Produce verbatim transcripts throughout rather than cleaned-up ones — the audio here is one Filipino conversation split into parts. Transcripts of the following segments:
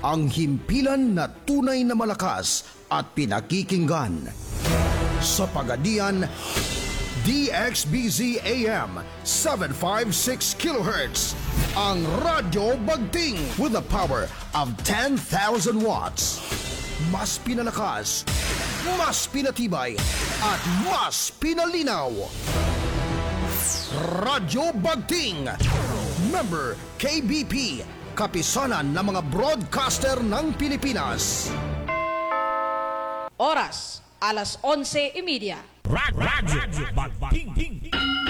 ang himpilan na tunay na malakas at pinakikinggan. Sa Pagadian, D X B Z A M seven fifty-six kilohertz, ang Radyo Bagting with a power of ten thousand watts. Mas pinalakas, mas pinatibay, at mas pinalinaw. Radyo Bagting, member K B P, kapisanan ng mga broadcaster ng Pilipinas. Oras, alas onse y media. Radyo Bagting.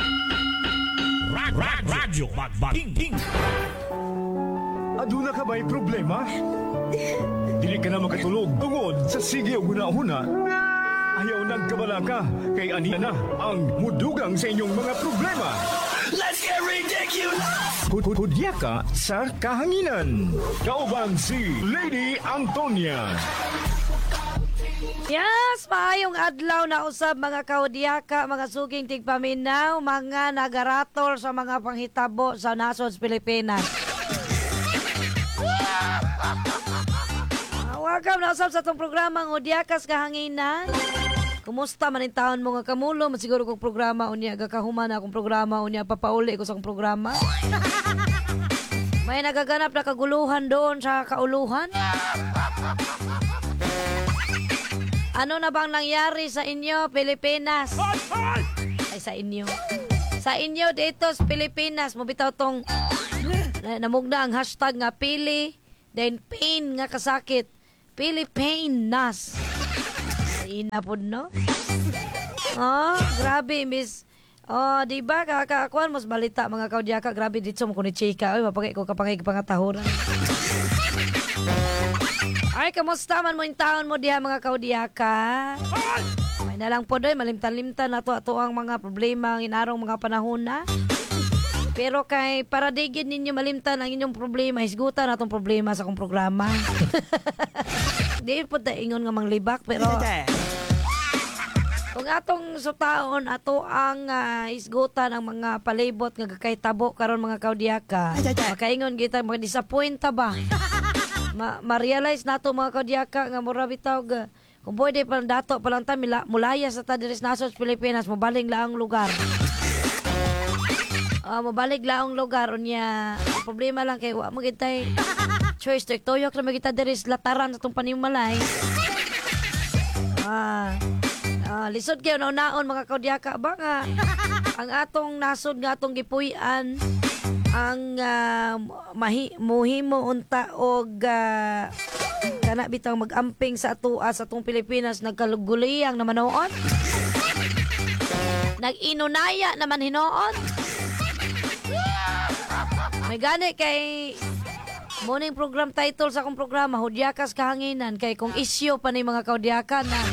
Radyo Bagting. Aduna ka ba'y problema? Dili ka na makatulog tungod sa sige huna-huna. Ayaw nagkabala ka kay anina na ang mudugang sa inyong mga problema. Let's get ridiculous! Hudya ka sa kahanginan. Kaubang si Lady Antonia. Yes, maayong adlaw na usab mga kaudyaka, mga suging tigpaminaw, mga nagaratol sa mga panghitabo sa nasod sa Pilipinas. Welcome na usab sa itong programa ng Udyakas Kahanginan. Kumusta man yung taon mo nga kamulo? Masiguro kong programa unya, gakahuman akong programa unya, papauli ko sa akong programa. May nagaganap na kaguluhan doon sa kauluhan. Ano na bang nangyari sa inyo, Pilipinas? Ay, sa inyo. Sa inyo dito sa Pilipinas, mabitaw tong namugna ang hashtag nga pili, then pain nga kasakit. Pilipinas. Inapod, no? Oh, grabe, miss. Oh, di ba, kakakuan, mas balita, mga kaudyaka, grabe, dito mo kung ni-chika. Ay, mapagay ko kapangay pangatahuran. Ay, kamusta man mo yung taon mo diha mga kaudyaka? May na lang po doy, malimtan-limtan na to ato ang mga problema ang inarong mga panahon na. Pero kay para digid ninyo malimtan ang inyong problema, hisgutan atong problema sa akong programa. Di po tayo ingon nga manglibak, pero kung atong sutaon, ato ang uh, isgutan ang mga palibot nga kay tabo karon mga kaudyaka. Makaingon kita, mag-disappoint ta ba? Ma- ma-realize nato mga kaudyaka nga mura bitaw ga kung pwede pa dato pa lang ta mila, mulaya sa ta diri sa nasod Pilipinas, mabaling laang lugar. Uh, mabalig laang lugar unya. Problema lang kay wa mo gitay choice tek toyok na magita diri sa lataran sa tong panimalay. Ah. Uh, lisod kayo na unaon mga kaudyaka ba nga ang atong nasod nga atong gipuy-an ang uh, mahi, muhimo unta og uh, kana bitang mag-amping sa atua sa atong Pilipinas nagkaluguliyang naman noon. Nag-inunaya naman hinoon. May gani kay morning program title sa akong programa, Hudyakas Kahanginan, kay kung isyo pa ni mga kaudyaka na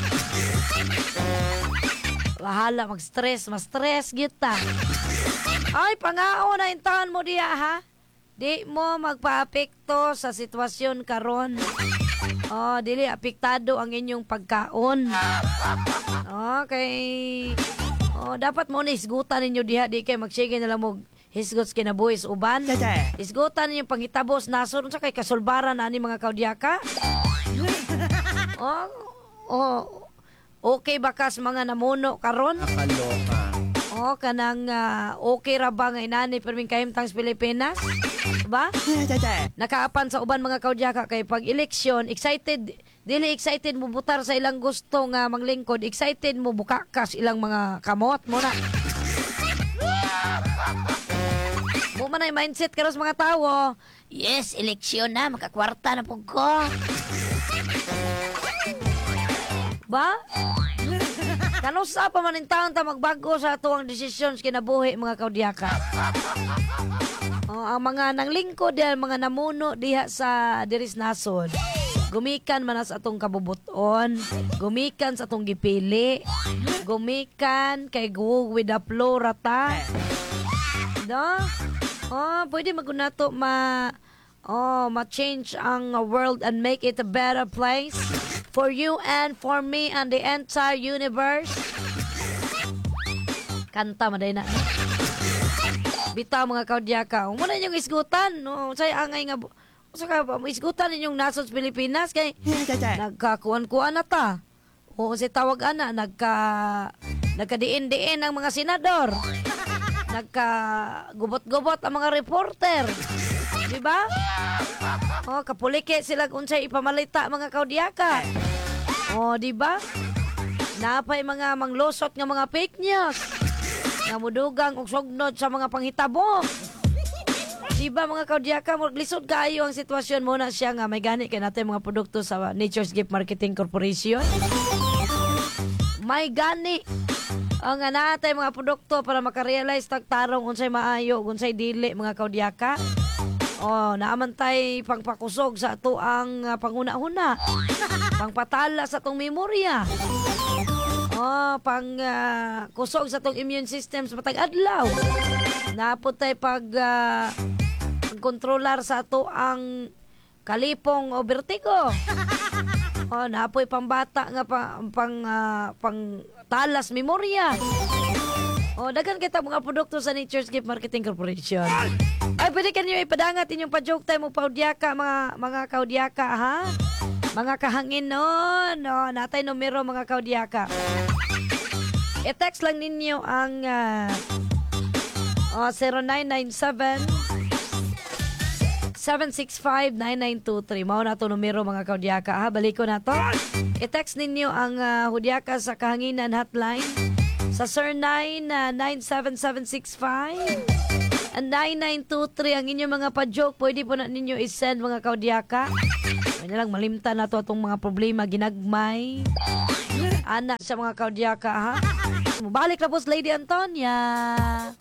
bahala mag-stress, ma-stress kita. Ay, pangao na intahan mo diya ha. Di mo magpa-apekto sa sitwasyon karon. Oh, dili apektado ang inyong pagkaon. Okay. Oh, dapat mo na isgutan ninyo diha, di kay magsige na lang mo hisgots kinabuhis uban. Isgutan ninyo panghitabos nasod sa kay kasulbaran ani mga kaudyaka. Oh, oh. Okay ba kas mga namuno karon? Nakaloka. Oh, kanang uh, okay ra ba nga inani perming kahimtang sa Pilipinas? Ba? Nakaapan sa uban mga kaudyaka kay pag eleksyon, excited, dili excited mo butar sa ilang gusto nga manglingkod, excited mo bukakas ilang mga kamot mo na. Mo man ay mindset karon sa mga tawo. Yes, eleksyon na, makakwarta na pug ko. Ba? Kano sa pa man taon ta magbago sa atuang desisyon sa kinabuhi mga kaudyaka. Oh, ang mga nanglingkod diha, mga namuno diha sa diris nasod. Gumikan man sa atong kabubuton, gumikan sa atong gipili, gumikan kay go with the flow rata. No? Oh, pwede magunato ma oh, ma-change ang world and make it a better place. For you and for me and the entire universe. Kanta maday na. Bitaw mga kaudyaka. Muna yung isgutan. No? Say angay nga Saka isgutan ninyong nasod sa Pilipinas kay nagkakuan-kuan na ta. O si tawag ana nagka nagkadiin-diin ang mga senador. Nagka gubot-gubot ang mga reporter. Di ba? O kapulike sila unsay ipamalita mga kaudyaka. O di ba? Napay mga manglusot nga mga fake news. Nga mudugang og sugnod sa mga panghitabo. Diba mga kaudyaka, lisod kaayo ang sitwasyon mo na siya nga may gani kay natin mga produkto sa Nature's Gift Marketing Corporation. May gani ang nga natay mga produkto para makarealize tagtarong unsay maayo, unsay dili mga kaudyaka. Oh, naamantay pangpakusog sa ato ang uh, panguna-una. Pangpatala sa atong memorya. Oh, pang uh, kusog sa atong immune system sa matag adlaw. Napod tay pag uh, kontrolar sa ato ang kalipong o vertigo. Oh, napoy pambata nga pa, pang uh, pang talas memorya. Oh, daghan kita mga produkto sa Nature's Gift Marketing Corporation. Ay, pwede kanyo ipadangat inyong pa-joke time mo paudyaka, mga mga kaudyaka, ha? Mga kahangin no, no, natay numero mga kaudyaka. I-text lang ninyo ang uh, oh, zero nine nine seven seven six five nine nine two three. Mao na to numero mga kaudyaka, ha? Balik ko na to. I-text ninyo ang uh, hudyaka sa kahanginan hotline sa zero nine nine seven seven six five nine nine two three. Ang inyong mga pa-joke, pwede po na ninyo i-send mga kaudyaka. Kanya lang malimta na to atong mga problema ginagmay. Anak sa mga kaudyaka, ha? Mubalik na po Lady Antonia.